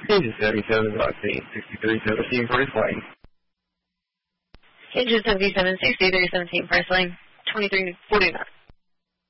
Engine 77, Roxy, 6317 for flight. Engine 77, 6317 for flight, 2340 knots.